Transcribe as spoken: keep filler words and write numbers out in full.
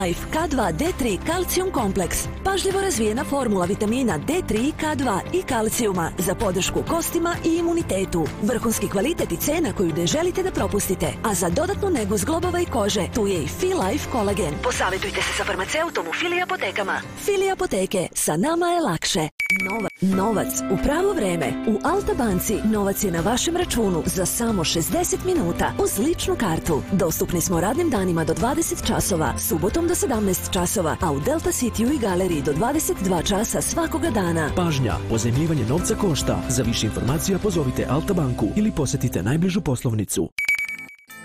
Life K dva D tri Kalcijum kompleks. Pažljivo razvijena formula vitamina D tri, K dva i kalcijuma za podršku kostima i imunitetu. Vrhunski kvalitet i cena koju ne želite da propustite. A za dodatnu negu zglobova i kože, tu je i Filife kolagen. Posavetujte se sa farmaceutom u Fili apotekama. Fili apoteke, sa nama je lakše. Novac. Novac u pravo vreme. U Alta banci novac je na vašem računu za samo šezdeset minuta uz ličnu kartu. Dostupni smo radnim danima do dvadeset časova, subotom do sedamnaest časova, a u Delta Cityu i Galeriji do dvadeset dva časa svakoga dana. Pažnja, pozajmljivanje novca košta. Za više informacija pozovite Alta banku ili posetite najbližu poslovnicu.